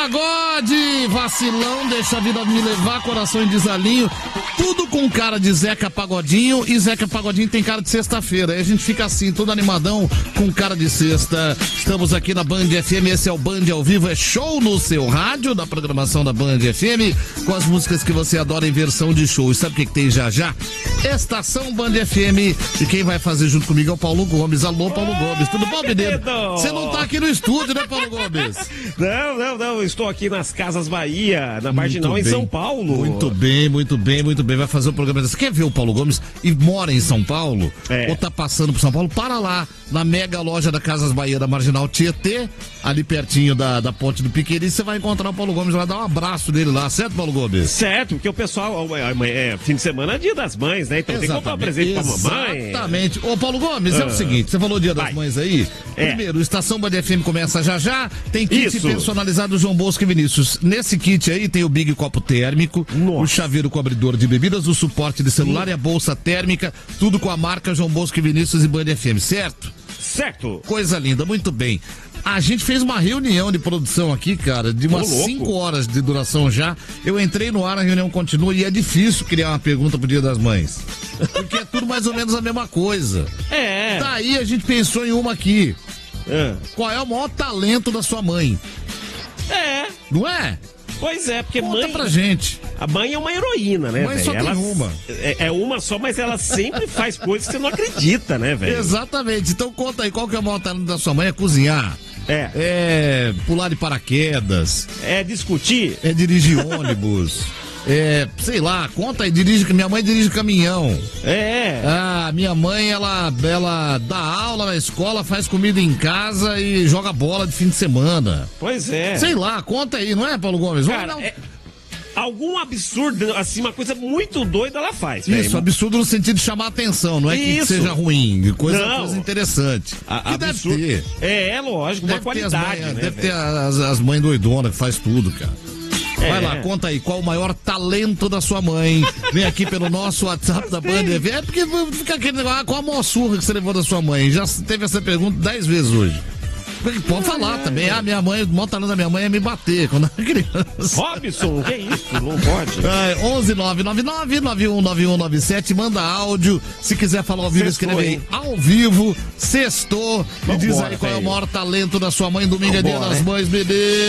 Pagode, vacilão, deixa a vida me levar, coração em desalinho, tudo com cara de Zeca Pagodinho, e Zeca Pagodinho tem cara de sexta-feira, aí a gente fica assim, todo animadão, com cara de sexta. Estamos aqui na Band FM, esse é o Band ao Vivo, é show no seu rádio, da programação da Band FM, com as músicas que você adora em versão de show. E sabe o que tem já já? Estação Band FM, e quem vai fazer junto comigo é o Paulo Gomes. Alô, Paulo Gomes, tudo bom, menino? Você não tá aqui no estúdio, né, Paulo Gomes? Não, estou aqui nas Casas Bahia, na Marginal, em São Paulo. Muito bem, vai fazer o programa. Você quer ver o Paulo Gomes e mora em São Paulo? Ou tá passando por São Paulo? Para lá, na mega loja da Casas Bahia, da Marginal Tietê, ali pertinho da ponte do Piqueri, você vai encontrar o Paulo Gomes, vai dar um abraço dele lá, certo, Paulo Gomes? Certo, porque o pessoal, fim de semana é dia das mães, né? Então tem que comprar um presente pra mamãe. Exatamente. Ô, Paulo Gomes, é o seguinte, você falou dia das mães aí, primeiro, o Estação Band FM começa já, tem kit personalizado João Bosco e Vinícius. Nesse kit aí tem o Big Copo Térmico, o chaveiro com abridor de bebidas, o suporte de celular e a bolsa térmica, tudo com a marca João Bosco e Vinícius e Band FM, certo? Certo. Coisa linda, muito bem. A gente fez uma reunião de produção aqui, cara, de umas 5 horas de duração já. Eu entrei no ar, a reunião continua e é difícil criar uma pergunta pro Dia das Mães. Porque é tudo mais ou menos a mesma coisa. Daí a gente pensou em uma aqui. Qual é o maior talento da sua mãe? Não é? Pois é, porque conta pra gente. A mãe é uma heroína, né, velho? Mãe só tem uma. É uma só, mas ela sempre faz coisas que você não acredita, né, velho? Exatamente. Então conta aí, qual que é o maior talento da sua mãe? É cozinhar? É pular de paraquedas? É discutir? É dirigir ônibus? Sei lá, conta aí, minha mãe dirige caminhão. Minha mãe, ela dá aula na escola, faz comida em casa e joga bola de fim de semana. Pois é. Sei lá, conta aí, não é, Paulo Gomes? Cara, algum absurdo, assim, uma coisa muito doida ela faz. Isso, absurdo no sentido de chamar atenção, não é que seja ruim, coisa interessante. Absurdo. Deve ter. Lógico, uma qualidade, né? Deve ter as mães doidonas que faz tudo, cara. Vai lá, conta aí, qual o maior talento da sua mãe? Vem aqui pelo nosso WhatsApp da Band. É porque fica aquele negócio, qual a maior surra que você levou da sua mãe? Já teve essa pergunta 10 vezes hoje. Pode falar também. Minha mãe, o maior talento da minha mãe é me bater quando era criança. Robson, que isso? Não pode. 11999-919197, manda áudio. Se quiser falar ao vivo, escreve aí. Ao vivo, sextou. E diz aí qual é o maior talento da sua mãe. Domingo é Dia das Mães, bebê.